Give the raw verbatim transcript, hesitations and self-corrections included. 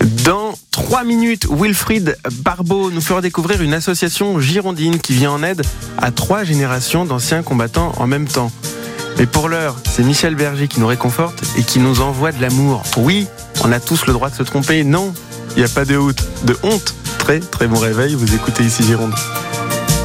Dans trois minutes, Wilfried Barbeau nous fera découvrir une association girondine qui vient en aide à trois générations d'anciens combattants en même temps. Mais pour l'heure, c'est Michel Berger qui nous réconforte et qui nous envoie de l'amour. Oui, on a tous le droit de se tromper. Non, il n'y a pas de honte. De honte. Très très bon réveil, vous écoutez ici Gironde.